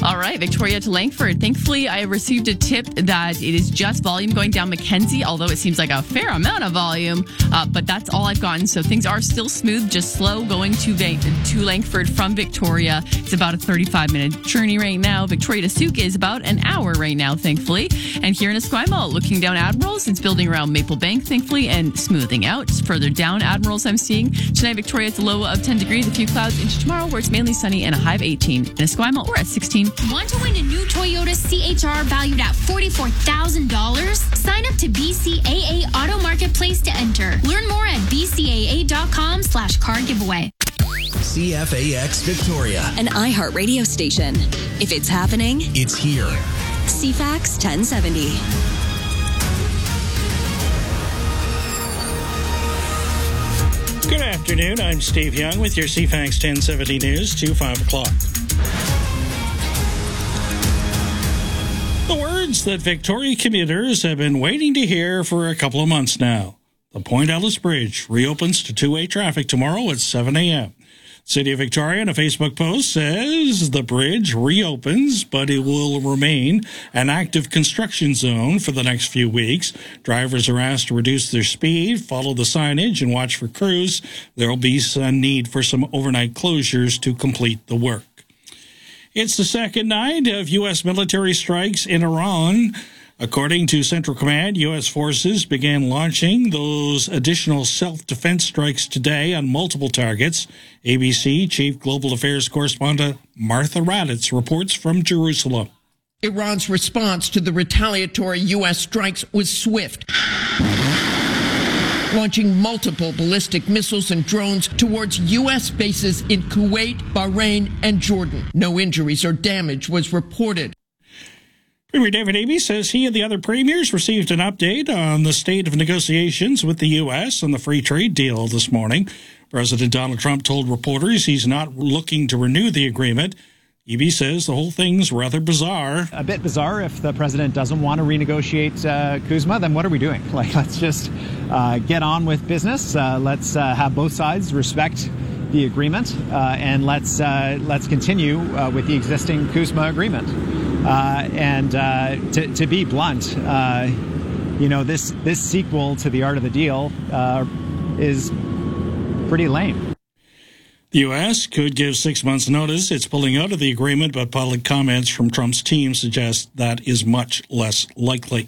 All right, Victoria to Langford. Thankfully, I received a tip that it is just volume going down Mackenzie, although it seems like a fair amount of volume, but that's all I've gotten. So things are still smooth, just slow going to Langford from Victoria. It's about a 35-minute journey right now. Victoria to Souk is about an hour right now, thankfully. And here in Esquimalt, looking down Admirals, it's building around Maple Bank, thankfully, and smoothing out. Further down Admirals, I'm seeing tonight, Victoria, it's a low of 10 degrees, a few clouds into tomorrow, where it's mainly sunny and a high of 18. In Esquimalt, we're at 16. Want to win a new Toyota CHR valued at $44,000? Sign up to BCAA Auto Marketplace to enter. Learn more at bcaa.com/car giveaway. CFAX Victoria, an iHeart radio station. If it's happening, it's here. CFAX 1070. Good afternoon. I'm Steve Young with your CFAX 1070 news to 5 o'clock. The words that Victoria commuters have been waiting to hear for a couple of months now. The Point Ellis Bridge reopens to two-way traffic tomorrow at 7 a.m. City of Victoria, in a Facebook post, says the bridge reopens, but it will remain an active construction zone for the next few weeks. Drivers are asked to reduce their speed, follow the signage, and watch for crews. There will be some need for some overnight closures to complete the work. It's the second night of U.S. military strikes in Iran. According to Central Command, U.S. forces began launching those additional self-defense strikes today on multiple targets. ABC Chief Global Affairs Correspondent Martha Raddatz reports from Jerusalem. Iran's response to the retaliatory U.S. strikes was swift, launching multiple ballistic missiles and drones towards U.S. bases in Kuwait, Bahrain, and Jordan. No injuries or damage was reported. Premier David Eby says he and the other premiers received an update on the state of negotiations with the U.S. on the free trade deal this morning. President Donald Trump told reporters he's not looking to renew the agreement. Eby says the whole thing's rather bizarre. A bit bizarre. If the president doesn't want to renegotiate CUSMA, then what are we doing? Let's just get on with business. Let's have both sides respect the agreement, and let's continue with the existing CUSMA agreement. To be blunt, this sequel to the Art of the Deal is pretty lame. The U.S. could give 6 months' notice. It's pulling out of the agreement, but public comments from Trump's team suggest that is much less likely.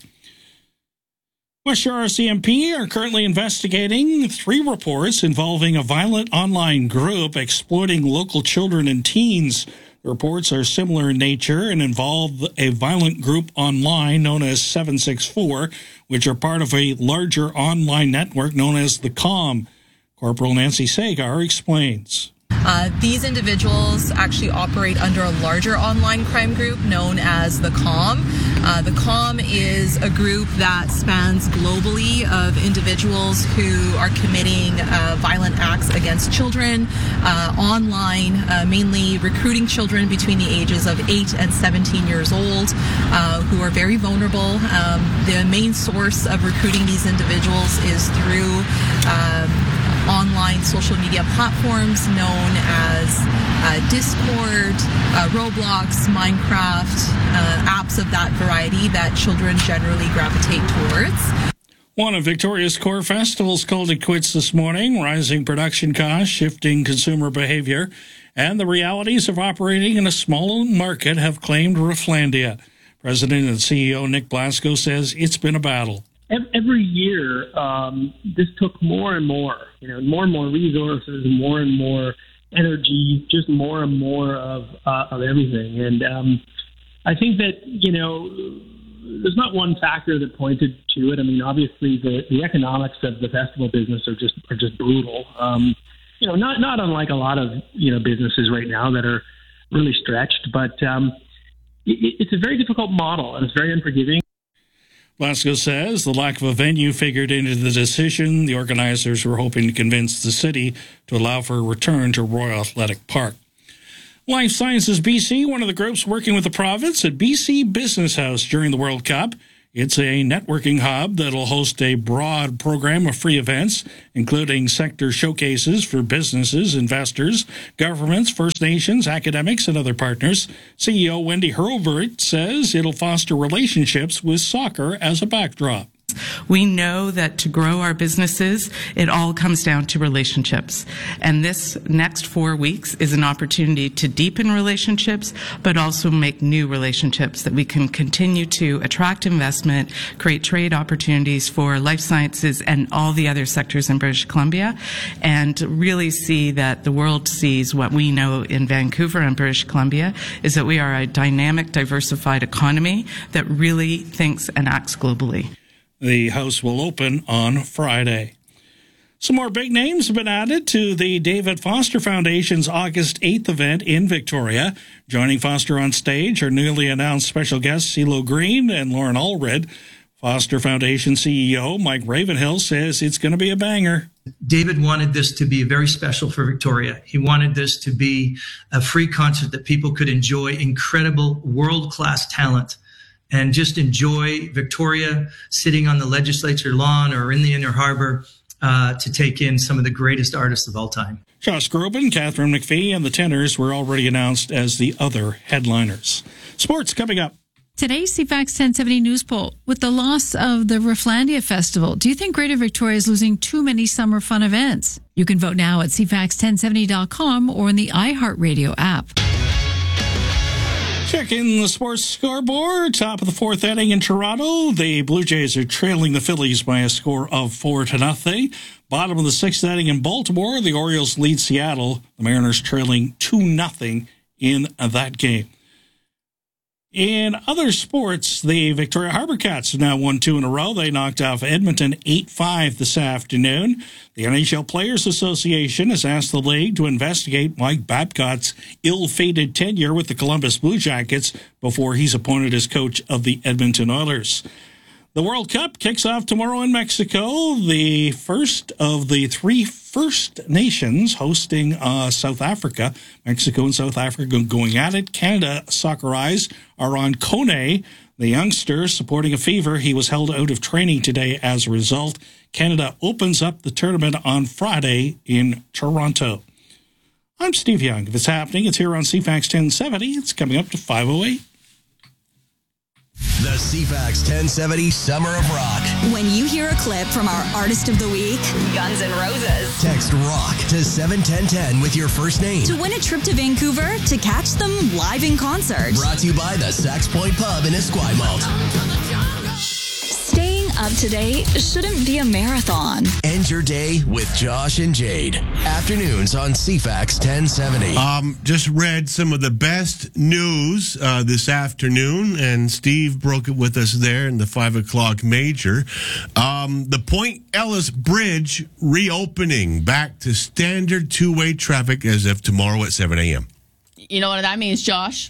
West Shore RCMP are currently investigating 3 reports involving a violent online group exploiting local children and teens. The reports are similar in nature and involve a violent group online known as 764, which are part of a larger online network known as the COM. Corporal Nancy Sagar explains. These individuals actually operate under a larger online crime group known as the COM. The COM is a group that spans globally of individuals who are committing violent acts against children online, mainly recruiting children between the ages of 8 and 17 years old who are very vulnerable. The main source of recruiting these individuals is through online social media platforms known as Discord, Roblox, Minecraft, apps of that variety that children generally gravitate towards. One of Victoria's core festivals called it quits this morning. Rising production costs, shifting consumer behavior, and the realities of operating in a small market have claimed Rifflandia. President and CEO Nick Blasco says it's been a battle. Every year, this took more and more resources, more and more energy, just more and more of everything. And I think that, there's not one factor that pointed to it. I mean, obviously, the economics of the festival business are just brutal. Not unlike a lot of businesses right now that are really stretched, but it's a very difficult model and it's very unforgiving. Blasco says the lack of a venue figured into the decision. The organizers were hoping to convince the city to allow for a return to Royal Athletic Park. Life Sciences BC, one of the groups working with the province at BC Business House during the World Cup, It's a networking hub that'll host a broad program of free events, including sector showcases for businesses, investors, governments, First Nations, academics, and other partners. CEO Wendy Hurlburt says it'll foster relationships with soccer as a backdrop. We know that to grow our businesses, it all comes down to relationships. And this next 4 weeks is an opportunity to deepen relationships, but also make new relationships that we can continue to attract investment, create trade opportunities for life sciences and all the other sectors in British Columbia, and really see that the world sees what we know in Vancouver and British Columbia is that we are a dynamic, diversified economy that really thinks and acts globally. The house will open on Friday. Some more big names have been added to the David Foster Foundation's August 8th event in Victoria. Joining Foster on stage are newly announced special guests CeeLo Green and Lauren Allred. Foster Foundation CEO Mike Ravenhill says it's going to be a banger. David wanted this to be very special for Victoria. He wanted this to be a free concert that people could enjoy incredible world-class talent and just enjoy Victoria sitting on the legislature lawn or in the Inner Harbor to take in some of the greatest artists of all time. Josh Groban, Catherine McPhee, and the Tenors were already announced as the other headliners. Sports coming up. Today's CFAX 1070 News Poll. With the loss of the Rifflandia Festival, do you think Greater Victoria is losing too many summer fun events? You can vote now at cfax1070.com or in the iHeartRadio app. Checking the sports scoreboard. Top of the fourth inning in Toronto. The Blue Jays are trailing the Phillies by a score of 4-0. Bottom of the sixth inning in Baltimore. The Orioles lead Seattle. The Mariners trailing 2-0 in that game. In other sports, the Victoria Harbour Cats have now won 2 in a row. They knocked off Edmonton 8-5 this afternoon. The NHL Players Association has asked the league to investigate Mike Babcock's ill-fated tenure with the Columbus Blue Jackets before he's appointed as coach of the Edmonton Oilers. The World Cup kicks off tomorrow in Mexico, the first of the 3 First Nations hosting South Africa. Mexico and South Africa going at it. Canada soccer eyes are on Kone, the youngster supporting a fever. He was held out of training today as a result. Canada opens up the tournament on Friday in Toronto. I'm Steve Young. If it's happening, it's here on CFAX 1070. It's coming up to 5:08. The CFAX 1070 Summer of Rock. When you hear a clip from our Artist of the Week, Guns N' Roses, Text ROCK to 71010 with your first name. to win a trip to Vancouver to catch them live in concert. Brought to you by the Sax Point Pub in Esquimalt. Staying up to date shouldn't be a marathon. End your day with Josh and Jade. Afternoons on CFAX 1070. Just read some of the best news this afternoon, and Steve broke it with us there in the 5 o'clock major. The Point Ellis Bridge reopening back to standard two-way traffic as of tomorrow at 7 a.m. You know what that means, Josh?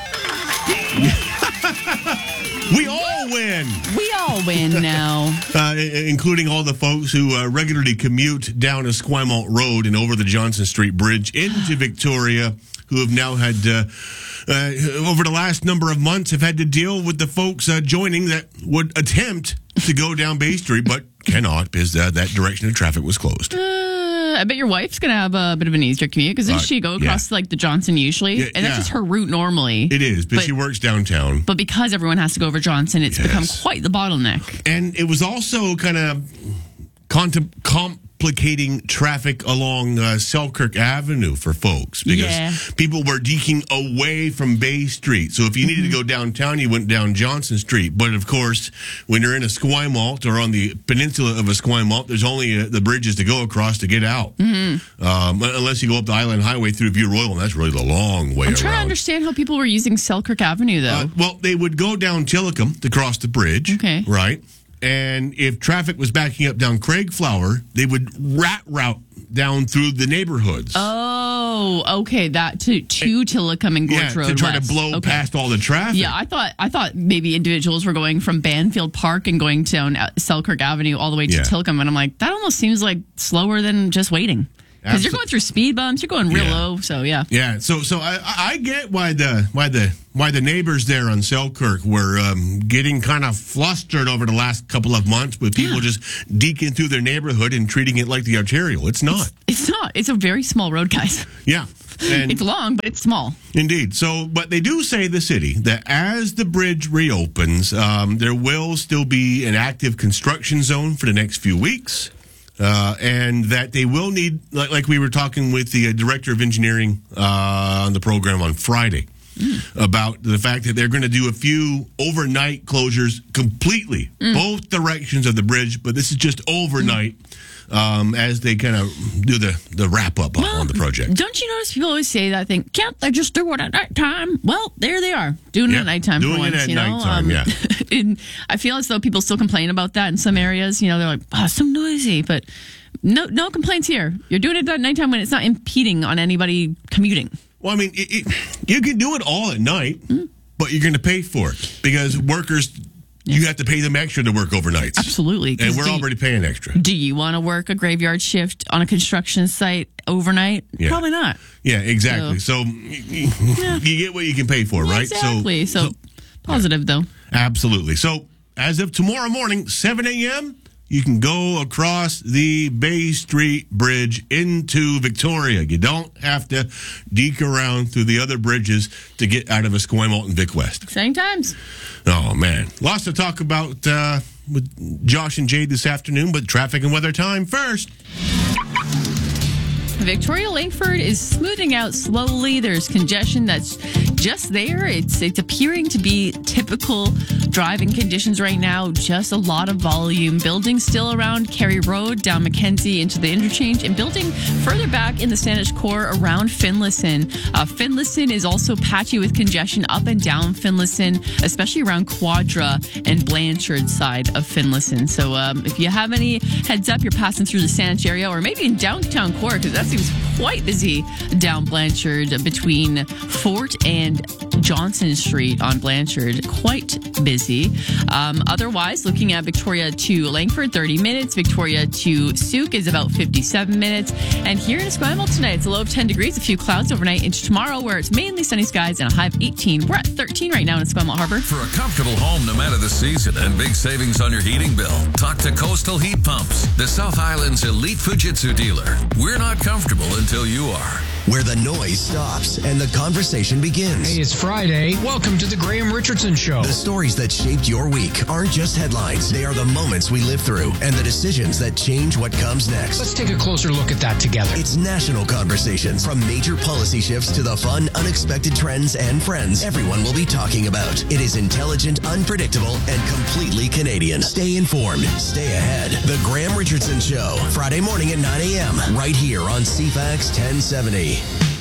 We all win. We all win now. Including all the folks who regularly commute down Esquimalt Road and over the Johnson Street Bridge into Victoria, who have now had, over the last number of months, have had to deal with the folks joining that would attempt to go down Bay Street, but cannot because that direction of traffic was closed. I bet your wife's going to have a bit of an easier commute because doesn't she go across like the Johnson usually? And that's just her route normally. It is, but she works downtown. But because everyone has to go over Johnson, it's become quite the bottleneck. And it was also kind of complicating traffic along Selkirk Avenue for folks because people were deking away from Bay Street. So if you needed to go downtown, you went down Johnson Street. But of course, when you're in Esquimalt or on the peninsula of Esquimalt, there's only the bridges to go across to get out. Unless you go up the Island Highway through View Royal, and that's really the long way around. I'm trying to understand how people were using Selkirk Avenue, though. Well, they would go down Tillicum to cross the bridge. Okay. Right? And if traffic was backing up down Craigflower, they would rat route down through the neighborhoods. Oh, okay. That to Tillicum and Gorge Road to try West. to blow past all the traffic. Yeah, I thought maybe individuals were going from Banfield Park and going down Selkirk Avenue all the way to Tillicum, and I'm like, that almost seems like slower than just waiting. Because you're going through speed bumps, you're going real low, so yeah. Yeah, so I get why the neighbors there on Selkirk were getting kind of flustered over the last couple of months with people just deking through their neighborhood and treating it like the arterial. It's not. It's not. It's a very small road, guys. Yeah. And it's long, but it's small. Indeed. So, but they do say, the city, that as the bridge reopens, there will still be an active construction zone for the next few weeks. And that they will need, like we were talking with the director of engineering on the program on Friday, about the fact that they're going to do a few overnight closures completely, both directions of the bridge, but this is just overnight as they kind of do the wrap up on the project. Don't you notice people always say that thing, can't they just do it at nighttime? Well, there they are, doing it at nighttime for once. Doing it at nighttime, and I feel as though people still complain about that in some areas. They're like, oh, it's so noisy, but no complaints here. You're doing it at nighttime when it's not impeding on anybody commuting. Well, I mean, you can do it all at night, but you're going to pay for it because workers, you have to pay them extra to work overnights. Absolutely. And we're already paying extra. Do you want to work a graveyard shift on a construction site overnight? Yeah. Probably not. Yeah, exactly. So you get what you can pay for, right? Exactly. So positive, though. Absolutely. So as of tomorrow morning, 7 a.m., you can go across the Bay Street Bridge into Victoria. You don't have to deke around through the other bridges to get out of Esquimalt and Vic West. Exciting times. Oh, man. Lots to talk about with Josh and Jade this afternoon, but traffic and weather time first. Victoria Langford is smoothing out slowly. There's congestion that's just there. It's appearing to be typical driving conditions right now. Just a lot of volume. Building still around Kerry Road, down Mackenzie into the interchange, and building further back in the Standish Core around Finlayson. Finlayson is also patchy with congestion up and down Finlayson, especially around Quadra and Blanchard side of Finlayson. So if you have any heads up, you're passing through the Saanich area or maybe in downtown Core, because that seems quite busy down Blanchard between Fort and Johnson Street on Blanchard. Quite busy. Otherwise, looking at Victoria to Langford, 30 minutes. Victoria to Souk is about 57 minutes. And here in Esquimalt tonight, it's a low of 10 degrees, a few clouds overnight into tomorrow, where it's mainly sunny skies and a high of 18. We're at 13 right now in Esquimalt Harbor. For a comfortable home no matter the season and big savings on your heating bill, talk to Coastal Heat Pumps, the South Island's elite Fujitsu dealer. We're not comfortable until you are. Where the noise stops and the conversation begins. Hey, it's Friday. Welcome to the Graham Richardson Show. The stories that shaped your week aren't just headlines. They are the moments we live through and the decisions that change what comes next. Let's take a closer look at that together. It's national conversations. From major policy shifts to the fun, unexpected trends and friends everyone will be talking about. It is intelligent, unpredictable, and completely Canadian. Stay informed. Stay ahead. The Graham Richardson Show. Friday morning at 9 a.m. Right here on CFAX 1070.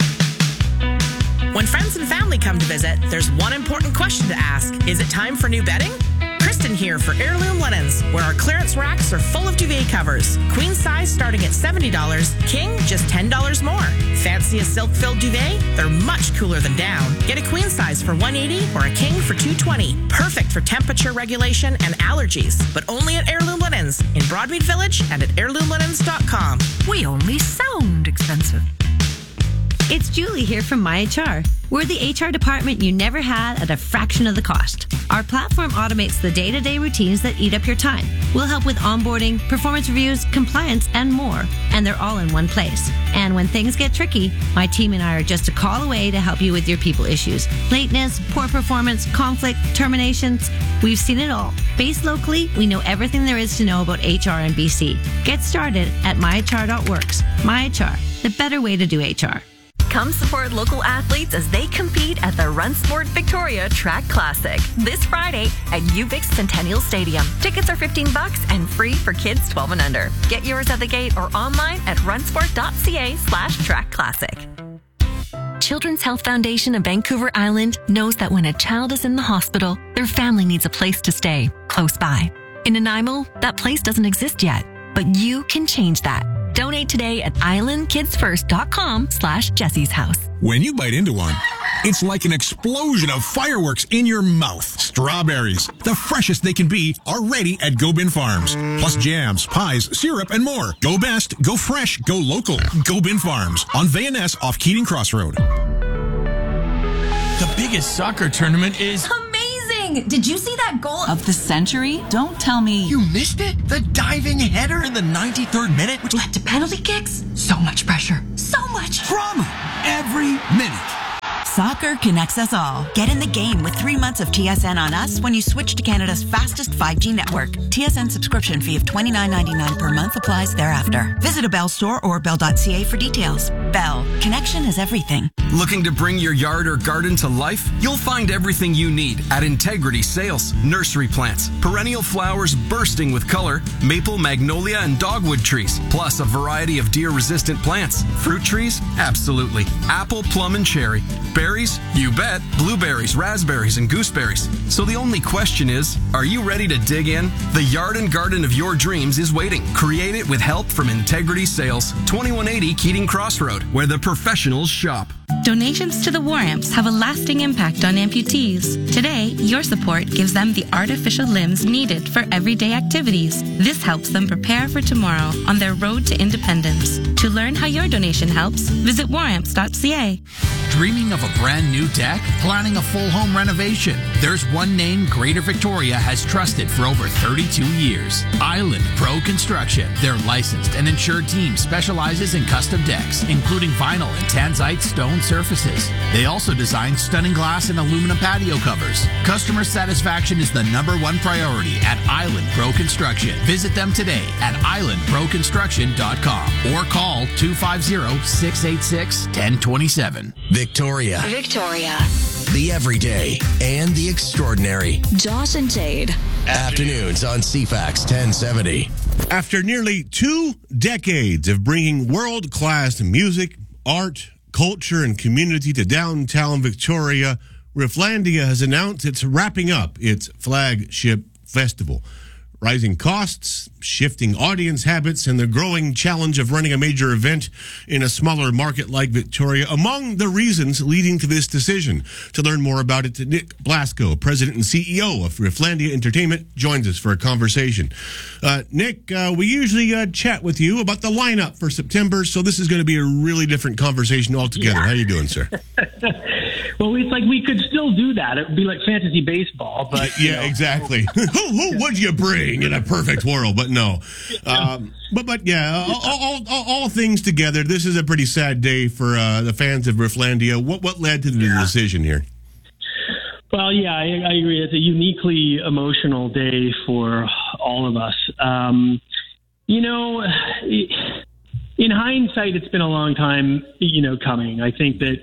When friends and family come to visit, there's one important question to ask. Is it time for new bedding? Kristen here for Heirloom Linens, where our clearance racks are full of duvet covers. Queen size starting at $70, king just $10 more. Fancy a silk-filled duvet? They're much cooler than down. Get a queen size for $180 or a king for $220. Perfect for temperature regulation and allergies, but only at Heirloom Linens in Broadmead Village and at heirloomlinens.com. We only sound expensive. It's Julie here from MyHR. We're the HR department you never had at a fraction of the cost. Our platform automates the day-to-day routines that eat up your time. We'll help with onboarding, performance reviews, compliance, and more. And they're all in one place. And when things get tricky, my team and I are just a call away to help you with your people issues. Lateness, poor performance, conflict, terminations. We've seen it all. Based locally, we know everything there is to know about HR in BC. Get started at myhr.works. MyHR, the better way to do HR. Come support local athletes as they compete at the Run Sport Victoria Track Classic this Friday at UVic Centennial Stadium. Tickets are $15 and free for kids 12 and under. Get yours at the gate or online at runsport.ca/track classic. Children's Health Foundation of Vancouver Island knows that when a child is in the hospital, their family needs a place to stay close by. In Nanaimo, that place doesn't exist yet, but you can change that. Donate today at islandkidsfirst.com/Jessie's house. When you bite into one, it's like an explosion of fireworks in your mouth. Strawberries, the freshest they can be, are ready at Go Bin Farms. Plus jams, pies, syrup, and more. Go best, go fresh, go local. Go Bin Farms on Van Ness off Keating Crossroad. The biggest soccer tournament is amazing! Did you see that goal of the century? Don't tell me You missed it? The diving header in the 93rd minute, which led to penalty kicks? So much pressure. So much drama every minute. Soccer connects us all. Get in the game with 3 months of TSN on us when you switch to Canada's fastest 5G network. TSN subscription fee of $29.99 per month applies thereafter. Visit a Bell store or bell.ca for details. Bell. Connection is everything. Looking to bring your yard or garden to life? You'll find everything you need at Integrity Sales. Nursery plants, perennial flowers bursting with color, maple, magnolia, and dogwood trees, plus a variety of deer-resistant plants. Fruit trees? Absolutely. Apple, plum, and cherry. Berries? You bet. Blueberries, raspberries, and gooseberries. So the only question is, are you ready to dig in? The yard and garden of your dreams is waiting. Create it with help from Integrity Sales, 2180 Keating Crossroad, where the professionals shop. Donations to the War Amps have a lasting impact on amputees. Today, your support gives them the artificial limbs needed for everyday activities. This helps them prepare for tomorrow on their road to independence. To learn how your donation helps, visit waramps.ca. Dreaming of a brand new deck? Planning a full home renovation? There's one name Greater Victoria has trusted for over 32 years. Island Pro Construction. Their licensed and insured team specializes in custom decks, including vinyl and tanzite stone surfaces. They also design stunning glass and aluminum patio covers. Customer satisfaction is the #1 priority at Island Pro Construction. Visit them today at islandproconstruction.com or call 250-686-1027. Victoria. The everyday and the extraordinary. Josh and Jade. Afternoons on CFAX 1070. After nearly 2 decades of bringing world-class music, art, culture, and community to downtown Victoria, Rifflandia has announced it's wrapping up its flagship festival. Rising costs, shifting audience habits, and the growing challenge of running a major event in a smaller market like Victoria among the reasons leading to this decision. To learn more about it, Nick Blasco, President and CEO of Rifflandia Entertainment, joins us for a conversation. Nick, we usually chat with you about the lineup for September, so this is going to be a really different conversation altogether. Yeah. How are you doing, sir? Well, it's like we could still do that. It would be like fantasy baseball, but yeah, exactly. Who would you bring in a perfect world? But no, but yeah, all things together, this is a pretty sad day for the fans of Rifflandia. What led to the decision here? Well, yeah, I agree. It's a uniquely emotional day for all of us. In hindsight, it's been a long time, coming. I think that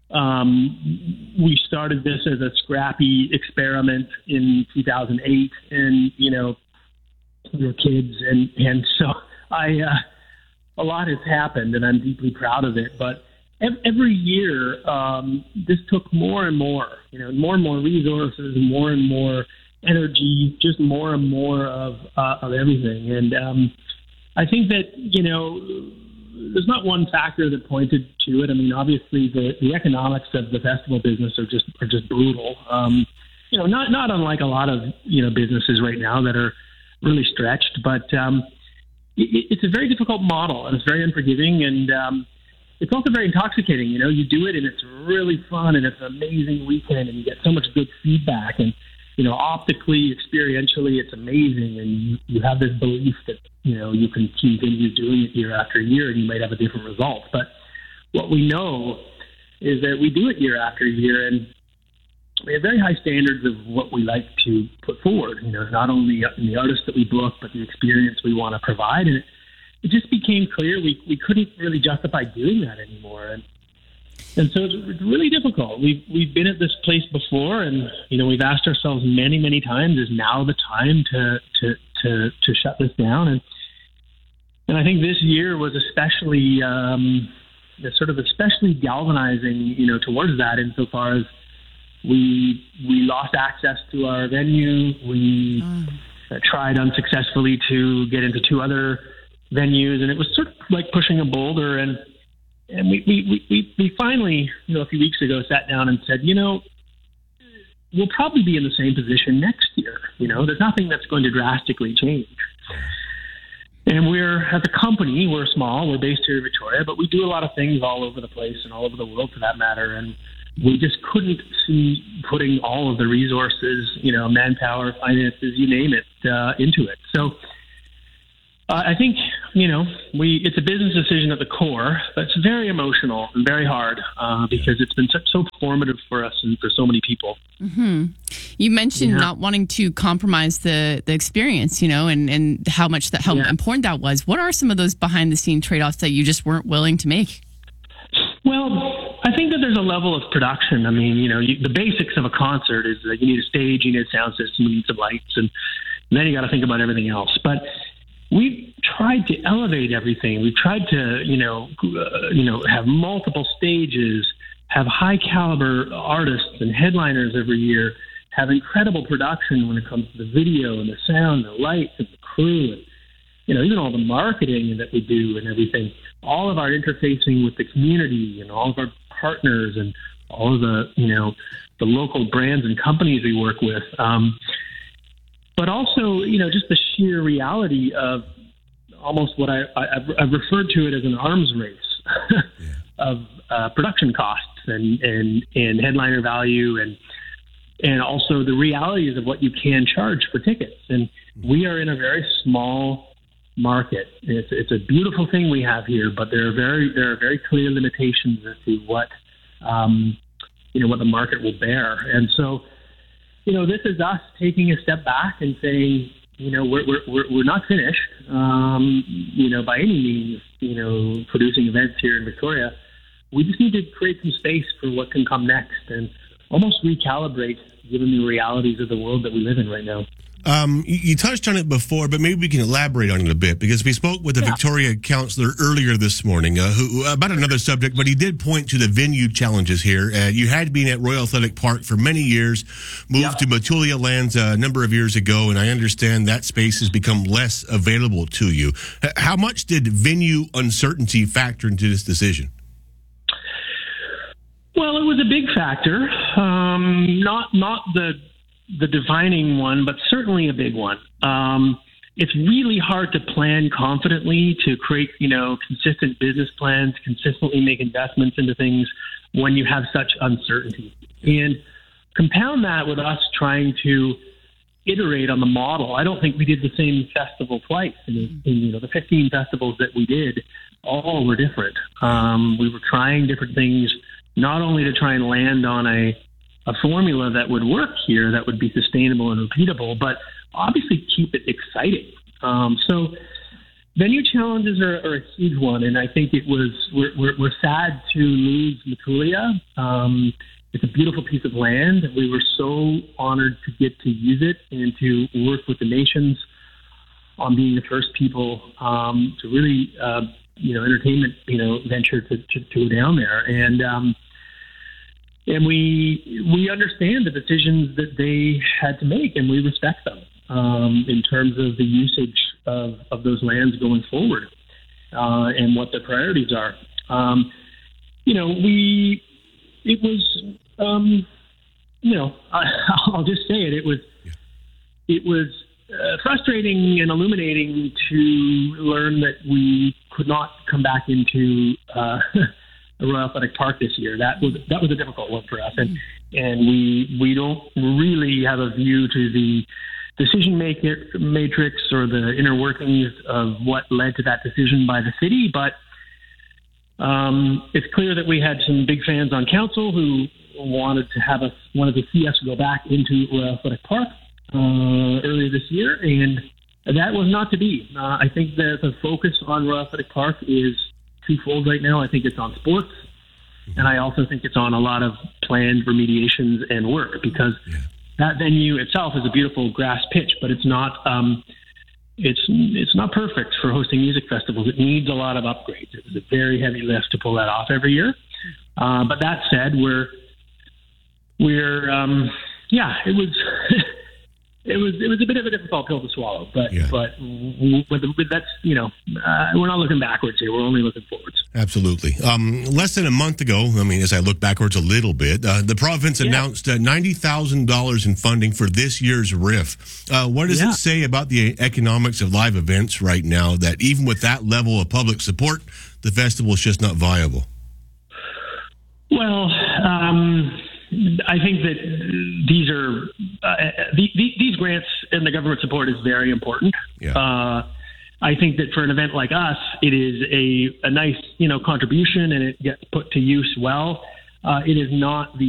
we started this as a scrappy experiment in 2008, and we were kids, and so a lot has happened, and I'm deeply proud of it. But every year, this took more and more, more and more resources, more and more energy, just more and more of everything. And I think that there's not one factor that pointed to it. I mean, obviously, the economics of the festival business are just brutal. Not unlike a lot of businesses right now that are really stretched, but it's a very difficult model, and it's very unforgiving, and it's also very intoxicating. You do it, and it's really fun, and it's an amazing weekend, and you get so much good feedback, and optically, experientially, it's amazing, and you have this belief that you can continue doing it year after year, and you might have a different result. But what we know is that we do it year after year, and we have very high standards of what we like to put forward. Not only in the artists that we book, but the experience we want to provide. And it just became clear we couldn't really justify doing that anymore. And so it's really difficult. We've been at this place before, and we've asked ourselves many times: is now the time to shut this down? And I think this year was especially especially galvanizing, towards that, insofar as we lost access to our venue. We tried unsuccessfully to get into 2 other venues, and it was sort of like pushing a boulder. And we finally, a few weeks ago, sat down and said, we'll probably be in the same position next year. There's nothing that's going to drastically change. And as a company, we're small, we're based here in Victoria, but we do a lot of things all over the place and all over the world for that matter. And we just couldn't see putting all of the resources, manpower, finances, you name it, into it. So I think, it's a business decision at the core, but it's very emotional and very hard because it's been so formative for us and for so many people. Mm-hmm. You mentioned not wanting to compromise the experience, and how important that was. What are some of those behind the scene trade-offs that you just weren't willing to make? Well, I think that there's a level of production. I mean, the basics of a concert is that you need a stage, you need a sound system, you need some lights, and then you got to think about everything else. But we've tried to elevate everything. We've tried to, have multiple stages, have high caliber artists and headliners every year, have incredible production when it comes to the video and the sound, the lights and the crew, and even all the marketing that we do and everything. All of our interfacing with the community and all of our partners and all of the the local brands and companies we work with. But also, just the sheer reality of almost what I've referred to it as an arms race of production costs and headliner value and also the realities of what you can charge for tickets. And we are in a very small market. It's a beautiful thing we have here, but there are very clear limitations as to what what the market will bear. And so, this is us taking a step back and saying, we're not finished, by any means, producing events here in Victoria. We just need to create some space for what can come next and almost recalibrate given the realities of the world that we live in right now. You touched on it before, but maybe we can elaborate on it a bit, because we spoke with the Victoria councillor earlier this morning who about another subject, but he did point to the venue challenges here. You had been at Royal Athletic Park for many years, moved to Matulia Lands a number of years ago, and I understand that space has become less available to you. How much did venue uncertainty factor into this decision? Well, it was a big factor, not the defining one, but certainly a big one. It's really hard to plan confidently, to create, consistent business plans, consistently make investments into things when you have such uncertainty. And compound that with us trying to iterate on the model. I don't think we did the same festival twice. The 15 festivals that we did, all were different. We were trying different things, not only to try and land on a formula that would work here, that would be sustainable and repeatable, but obviously keep it exciting. So venue challenges are a huge one, and I think we're sad to lose Matulia. It's a beautiful piece of land. We were so honored to get to use it and to work with the nations on being the first people to really, entertainment, venture to go down there. And we understand the decisions that they had to make, and we respect them in terms of the usage of those lands going forward and what their priorities are. I'll just say it. It was frustrating and illuminating to learn that we could not come back into Royal Athletic Park this year. That was a difficult one for us, and we don't really have a view to the decision matrix or the inner workings of what led to that decision by the city. But it's clear that we had some big fans on council who wanted to see us go back into Royal Athletic Park earlier this year, and that was not to be. I think that the focus on Royal Athletic Park is twofold right now. I think it's on sports, and I also think it's on a lot of planned remediations and work, because that venue itself is a beautiful grass pitch, but it's not perfect for hosting music festivals. It needs a lot of upgrades. It was a very heavy lift to pull that off every year. But that said, it was it was a bit of a difficult pill to swallow, but that's we're not looking backwards here. We're only looking forwards. Absolutely. Less than a month ago, as I look backwards a little bit, the province announced $90,000 in funding for this year's RIF. What does it say about the economics of live events right now that even with that level of public support, the festival is just not viable? Well, I think that these are these grants and the government support is very important. I think that for an event like us, it is a nice contribution, and it gets put to use well. It is not the